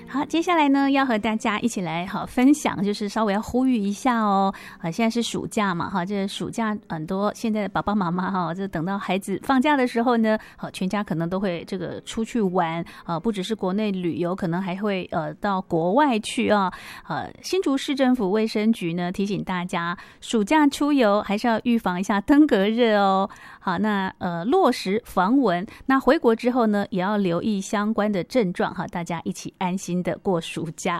好，接下来呢，要和大家一起来分享，就是稍微要呼吁一下哦。现在是暑假嘛，这暑假很多现在的爸爸妈妈这等到孩子放假的时候呢，全家可能都会这个出去玩不只是国内旅游，可能还会到国外去啊。新竹市政府卫生局呢提醒大家，暑假出游还是要预防一下登革热哦。好，那落实防蚊，那回国之后呢，也要留意相关的症状大家一起安心的过暑假。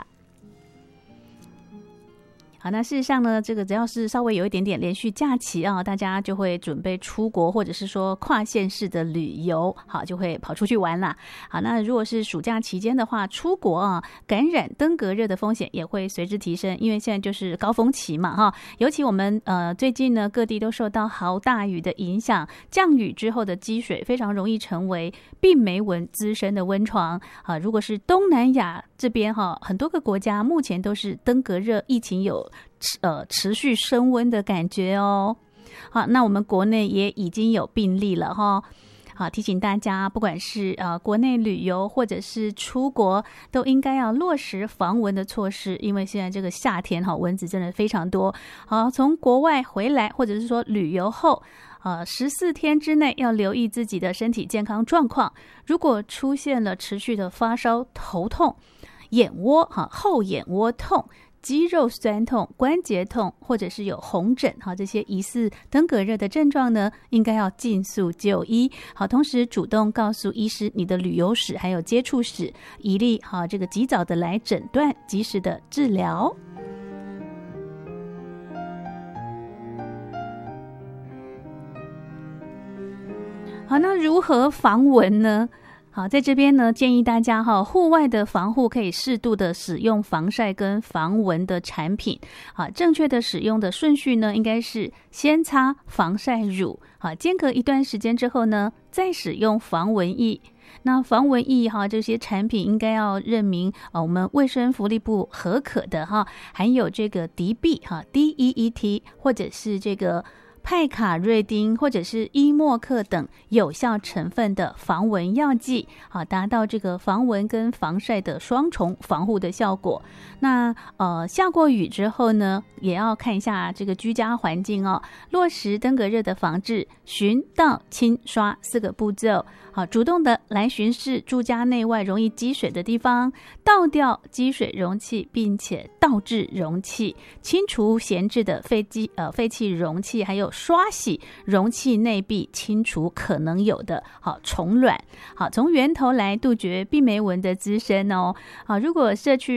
好，那事实上呢，这个只要是稍微有一点点连续假期大家就会准备出国，或者是说跨县市的旅游，好，就会跑出去玩啦。好，那如果是暑假期间的话，出国感染登革热的风险也会随之提升，因为现在就是高峰期嘛尤其我们最近呢，各地都受到豪大雨的影响，降雨之后的积水非常容易成为病媒蚊滋生的温床如果是东南亚这边很多个国家目前都是登革热疫情有持续升温的感觉哦。好，那我们国内也已经有病例了好，提醒大家，不管是国内旅游或者是出国，都应该要落实防蚊的措施，因为现在这个夏天蚊子真的非常多。好，从国外回来或者是说旅游后14天之内要留意自己的身体健康状况，如果出现了持续的发烧、头痛、眼窝后眼窝痛、肌肉酸痛、关节痛，或者是有红疹这些疑似登革热的症状呢，应该要尽速就医。好，同时主动告诉医师你的旅游史还有接触史，以利这个及早的来诊断，及时的治疗。好，那如何防蚊呢？好，在这边呢，建议大家户外的防护可以适度的使用防晒跟防蚊的产品。好，正确的使用的顺序呢，应该是先擦防晒乳，好，间隔一段时间之后呢，再使用防蚊液。那防蚊液这些产品应该要认明我们卫生福利部核可的含有这个敌避DEET 或者是这个派卡瑞丁或者是伊莫克等有效成分的防蚊药剂，好，达到这个防蚊跟防晒的双重防护的效果。那下过雨之后呢，也要看一下这个居家环境落实登革热的防治，巡倒清刷4个步骤。好，主动的来巡视住家内外容易积水的地方，倒掉积水容器，并且倒置容器，清除闲置的废弃容器，还有刷洗容器内壁，清除可能有的虫卵。好，从源头来杜绝病媒蚊的滋生哦。好，如果社区